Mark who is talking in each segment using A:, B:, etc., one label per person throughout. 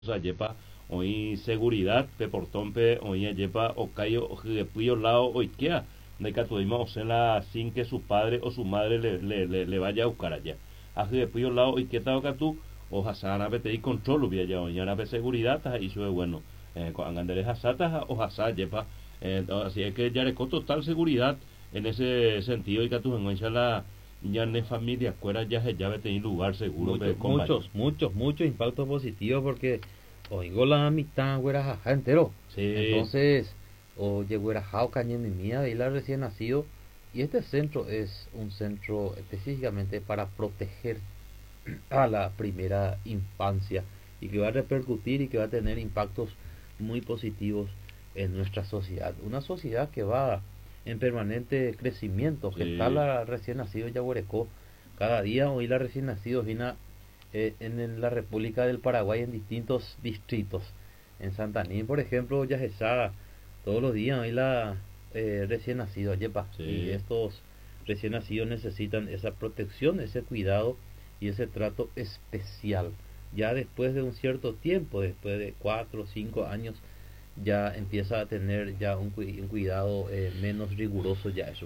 A: yepa hoy seguridad pe portompe hoy yepa okayo puyo lado hoy queda de catuima la sin que su padre o su madre le vaya a buscar allá a puyo lado hoy queda catu o hasana pete y control vía ya hoy ana pe seguridad y eso es bueno con anganderes hasata o hasa yepa así es que ya le con total seguridad en ese sentido y catu en la ya en familia fuera ya vete en lugar seguro
B: muchos impactos positivos porque oigo la mitad güera jaja entero.
A: Sí.
B: Entonces oye güera jao cañen mi mía y la recién nacido y este centro es un centro específicamente para proteger a la primera infancia y que va a repercutir y que va a tener impactos muy positivos en nuestra sociedad, una sociedad que va en permanente crecimiento, que está la recién nacido Yaguarecó, cada día hoy la recién nacido viene en la República del Paraguay en distintos distritos. En Santaní, por ejemplo, ya se sabe, todos los días hoy la recién nacido Ayepa, y estos recién nacidos necesitan esa protección, ese cuidado y ese trato especial. Ya después de un cierto tiempo, después de 4 o 5 años, ya empieza a tener ya un cuidado menos riguroso ya eso.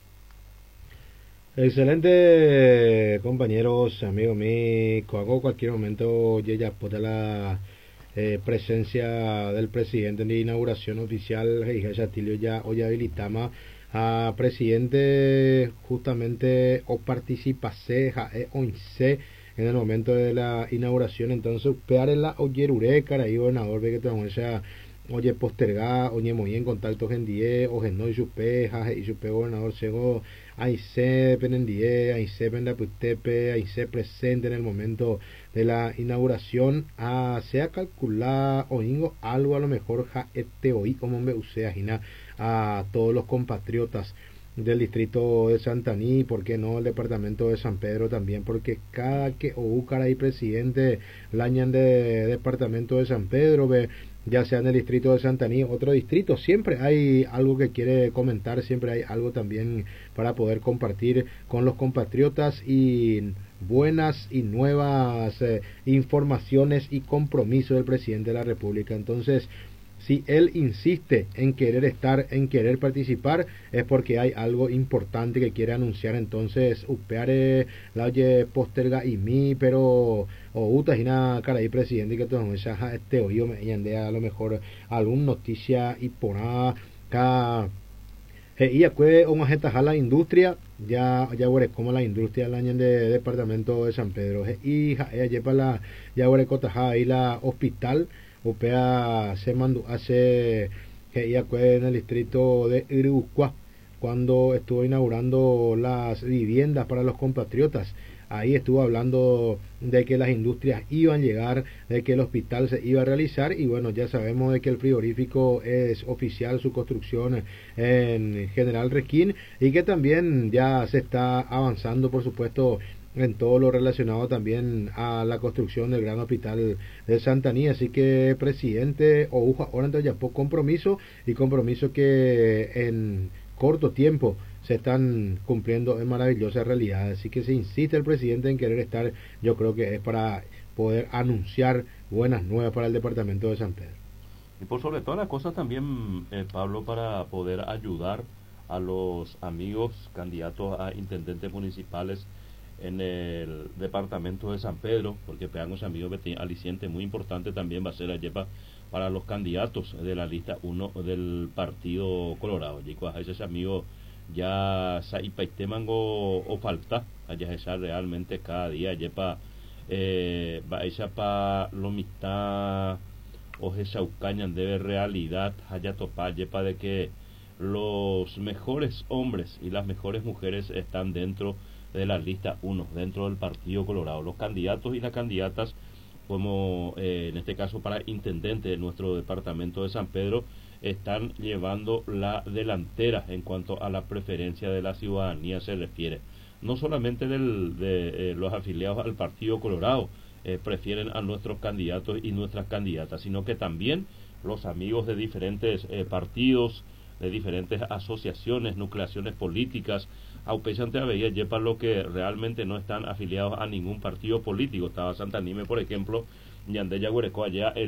C: Excelente, compañeros, amigos míos. Hago cualquier momento ya por la presencia del presidente en la inauguración oficial ya hoy habilitamos a presidente justamente o participase once en el momento de la inauguración. Entonces pear en la oyerure cara y gobernador ve que tenemos esa oye postergar oye muy en contacto en die o no y su peja y su gobernador llegó ahí se penendie ahí se penda putepe ahí se presente en el momento de la inauguración sea calcular o ingo algo a lo mejor este hoy como me usea a todos los compatriotas del distrito de Santaní, ¿por qué no el departamento de San Pedro también? Porque cada que hay presidente lañan de departamento de San Pedro, ya sea en el distrito de Santaní, otro distrito, siempre hay algo que quiere comentar, siempre hay algo también para poder compartir con los compatriotas y buenas y nuevas informaciones y compromisos del presidente de la República. Entonces, si él insiste en querer estar, en querer participar, es porque hay algo importante que quiere anunciar. Entonces, upeare la oye posterga y mi, pero utajina cara y presidente que todo este oído me yande a lo mejor alguna noticia y por acá y acude una jeta a la industria ya veré como la industria del año de departamento de San Pedro y ella lleva la ya veré cotaja ahí la hospital Upea se mandó hace ella fue en el distrito de Irucua cuando estuvo inaugurando las viviendas para los compatriotas. Ahí estuvo hablando de que las industrias iban a llegar, de que el hospital se iba a realizar y bueno, ya sabemos de que el frigorífico es oficial su construcción en General Requín y que también ya se está avanzando, por supuesto, en todo lo relacionado también a la construcción del gran hospital de Santaní. Así que presidente Ouja ahora entonces ya por compromiso y compromiso que en corto tiempo se están cumpliendo en maravillosa realidad. Así que se insiste el presidente en querer estar, yo creo que es para poder anunciar buenas nuevas para el departamento de San Pedro.
A: Y por sobre todas las cosas también, Pablo, para poder ayudar a los amigos candidatos a intendentes municipales en el departamento de San Pedro, porque pegamos amigos aliciente muy importante también va a ser allá para los candidatos de la lista 1 del Partido Colorado. Y a ese amigo ya mango o falta allá esa realmente cada día yepa va esa pa lo mitad o esa ucañan debe realidad haya topa yepa de que los mejores hombres y las mejores mujeres están dentro de la lista 1 dentro del Partido Colorado. Los candidatos y las candidatas, como en este caso para intendente de nuestro departamento de San Pedro, están llevando la delantera en cuanto a la preferencia de la ciudadanía se refiere. No solamente de los afiliados al Partido Colorado prefieren a nuestros candidatos y nuestras candidatas, sino que también los amigos de diferentes partidos, de diferentes asociaciones, nucleaciones políticas, aupechante a veía yepa lo que realmente no están afiliados a ningún partido político. Estaba Santanime, por ejemplo, Ñande Yaguareco allá